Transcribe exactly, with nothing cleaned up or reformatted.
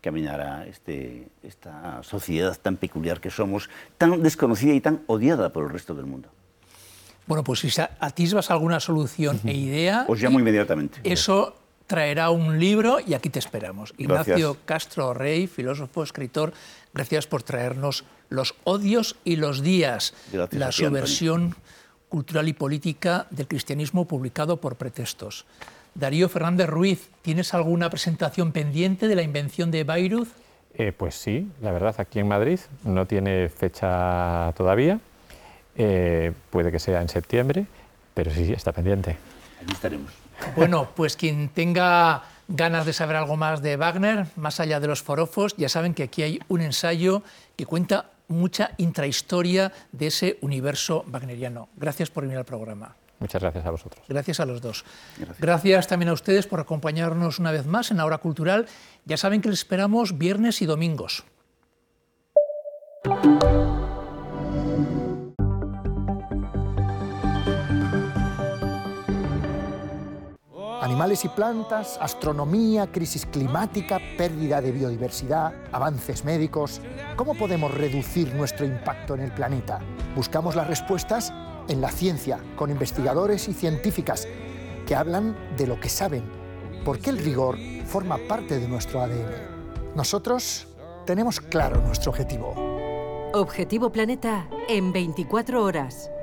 caminara este, esta sociedad tan peculiar que somos, tan desconocida y tan odiada por el resto del mundo. Bueno, pues si atisbas alguna solución e idea... Os llamo inmediatamente. Eso traerá un libro y aquí te esperamos. Gracias. Ignacio Castro Rey, filósofo, escritor, gracias por traernos Los odios y los días, Gracias la a ti, subversión Antonio. cultural y política del cristianismo, publicado por Pretextos. Darío Fernández Ruiz, ¿tienes alguna presentación pendiente de la invención de Bayreuth? Eh, pues sí, la verdad, aquí en Madrid, no tiene fecha todavía, eh, puede que sea en septiembre, pero sí, está pendiente. Aquí estaremos. Bueno, pues quien tenga ganas de saber algo más de Wagner, más allá de los forofos, ya saben que aquí hay un ensayo que cuenta mucha intrahistoria de ese universo wagneriano. Gracias por venir al programa. Muchas gracias a vosotros. Gracias a los dos. Gracias. Gracias también a ustedes por acompañarnos una vez más en la Hora Cultural. Ya saben que les esperamos viernes y domingos. Animales y plantas, astronomía, crisis climática, pérdida de biodiversidad, avances médicos. ¿Cómo podemos reducir nuestro impacto en el planeta? Buscamos las respuestas en la ciencia, con investigadores y científicas que hablan de lo que saben, porque el rigor forma parte de nuestro A D N. Nosotros tenemos claro nuestro objetivo. Objetivo Planeta en veinticuatro horas.